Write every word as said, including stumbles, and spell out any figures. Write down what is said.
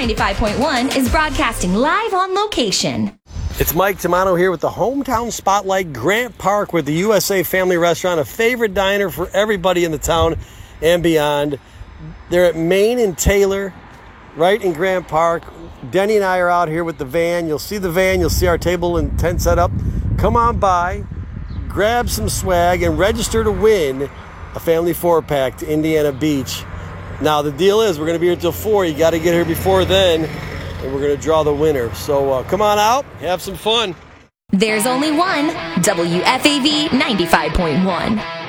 ninety-five point one is broadcasting live on location. It's Mike Tamano here with the Hometown Spotlight, Grant Park with the U S A Family Restaurant, a favorite diner for everybody in the town and beyond. They're at Main and Taylor, right in Grant Park. Denny and I are out here with the van. You'll see the van. You'll see our table and tent set up. Come on by, grab some swag, and register to win a family four-pack to Indiana Beach. Now, the deal is we're going to be here till four. You got to get here before then, and we're going to draw the winner. So uh, come on out, have some fun. There's only one W F A V ninety-five point one.